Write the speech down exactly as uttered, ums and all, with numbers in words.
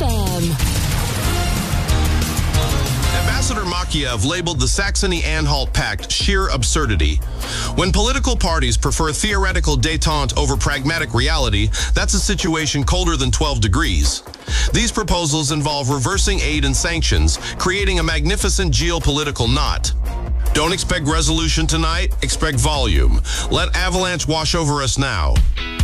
F M. Ambassador Makiev labeled the Saxony-Anhalt Pact sheer absurdity. When political parties prefer theoretical détente over pragmatic reality, that's a situation colder than twelve degrees. These proposals involve reversing aid and sanctions, creating a magnificent geopolitical knot. Don't expect resolution tonight, expect volume. Let avalanche wash over us now.